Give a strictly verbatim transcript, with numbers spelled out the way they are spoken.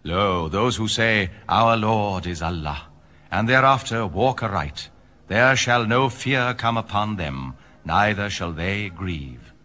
Lo, those who say, Our Lord is Allah, and thereafter walk aright, there shall no fear come upon them, neither shall they grieve.